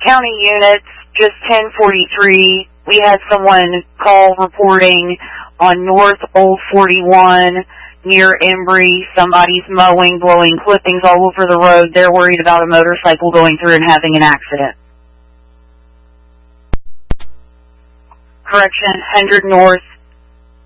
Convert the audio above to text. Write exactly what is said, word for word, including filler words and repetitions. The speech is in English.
county units, just ten forty-three. We had someone call reporting on North Old forty-one near Embry. Somebody's mowing, blowing clippings all over the road. They're worried about a motorcycle going through and having an accident. Correction, one hundred North